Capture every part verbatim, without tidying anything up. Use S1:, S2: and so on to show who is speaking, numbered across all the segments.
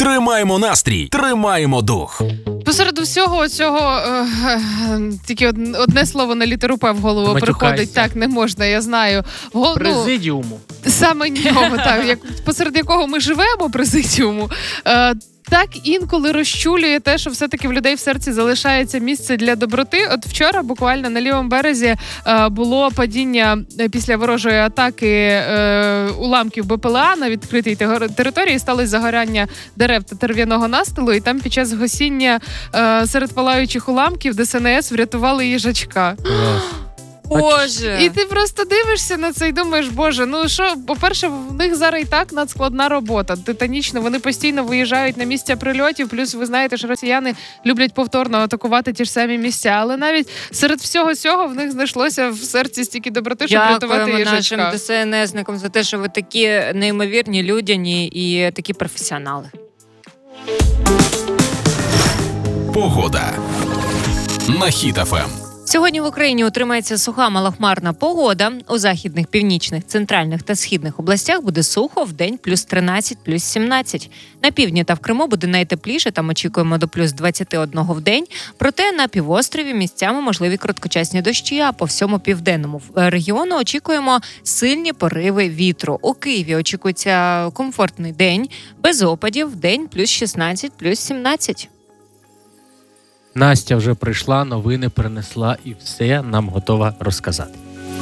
S1: Тримаємо настрій, тримаємо дух.
S2: Посеред усього цього е, е, тільки одне слово на літеру П в голову приходить. Так, не можна, я знаю. Гол,
S3: Президіуму.
S2: Ну, саме нього, так, як, посеред якого ми живемо, президіуму. Е, Так інколи розчулює те, що все-таки в людей в серці залишається місце для доброти. От вчора буквально на лівому березі е, було падіння після ворожої атаки е, уламків Б П Л А на відкритій території. Сталося загоряння дерев та дерев'яного настилу. І там під час гасіння е, серед палаючих уламків Де С Ен С врятували їжачка.
S4: Боже!
S2: І ти просто дивишся на це і думаєш, боже, ну що, по-перше, в них зараз і так надскладна робота, титанічно, вони постійно виїжджають на місця прильотів, плюс ви знаєте, що росіяни люблять повторно атакувати ті ж самі місця, але навіть серед всього цього в них знайшлося в серці стільки доброти, щоб рятувати їжачка.
S4: Дякуємо нашим Де С Ен Есникам за те, що ви такі неймовірні, людяні і такі професіонали.
S1: Погода на Хіт Еф Ем.
S4: Сьогодні в Україні утримається суха малохмарна погода. У західних, північних, центральних та східних областях буде сухо, вдень плюс тринадцять, плюс сімнадцять. На півдні та в Криму буде найтепліше, там очікуємо до плюс двадцять один вдень. Проте на півострові місцями можливі короткочасні дощі, а по всьому південному регіону очікуємо сильні пориви вітру. У Києві очікується комфортний день, без опадів, вдень плюс шістнадцять, плюс сімнадцять.
S3: Настя вже прийшла, новини принесла і все нам готова розказати.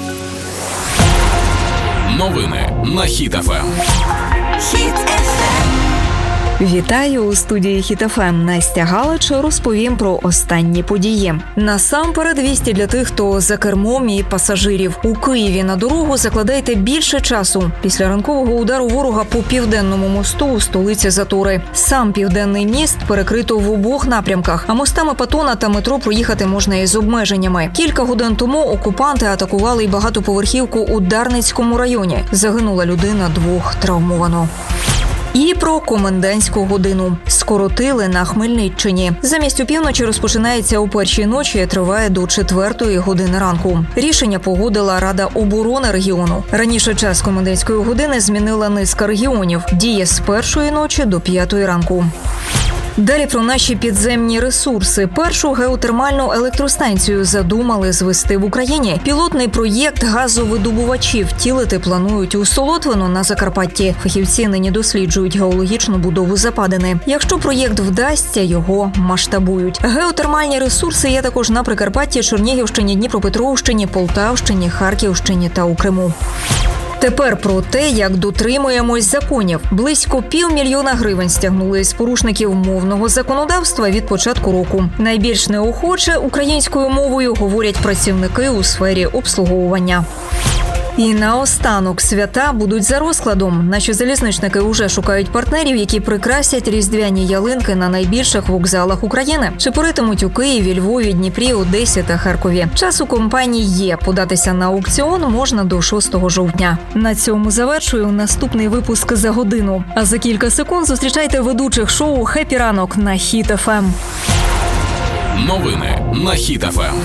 S1: Новини на Хіт Еф Ем.
S5: Хіт еф ем. Вітаю у студії Хіт еф ем. Настя Галич, розповім про останні події. Насамперед вісті для тих, хто за кермом і пасажирів. У Києві на дорогу закладайте більше часу. Після ранкового удару ворога по Південному мосту у столиці затори. Сам Південний міст перекрито в обох напрямках, а мостами Патона та метро проїхати можна із обмеженнями. Кілька годин тому окупанти атакували й багатоповерхівку у Дарницькому районі. Загинула людина, двох травмовано. І про комендантську годину. Скоротили на Хмельниччині. Замість опівночі розпочинається о першій ночі, триває до четвертої години ранку. Рішення погодила Рада оборони регіону. Раніше час комендантської години змінила низка регіонів. Діє з першої ночі до п'ятої ранку. Далі про наші підземні ресурси. Першу геотермальну електростанцію задумали звести в Україні. Пілотний проєкт газовидобувачів втілити планують у Солотвино на Закарпатті. Фахівці нині досліджують геологічну будову западини. Якщо проєкт вдасться, його масштабують. Геотермальні ресурси є також на Прикарпатті, Чернігівщині, Дніпропетровщині, Полтавщині, Харківщині та у Криму. Тепер про те, як дотримуємось законів. Близько півмільйона гривень стягнули з порушників мовного законодавства від початку року. Найбільш неохоче українською мовою говорять працівники у сфері обслуговування. І наостанок, свята будуть за розкладом. Наші залізничники уже шукають партнерів, які прикрасять різдвяні ялинки на найбільших вокзалах України. Чепуритимуть у Києві, Львові, Дніпрі, Одесі та Харкові. Час у компанії є. Податися на аукціон можна до шостого жовтня. На цьому завершую наступний випуск за годину. А за кілька секунд зустрічайте ведучих шоу «Хеппі ранок» на Хіт еф ем.
S1: Новини на Хіт Еф Ем.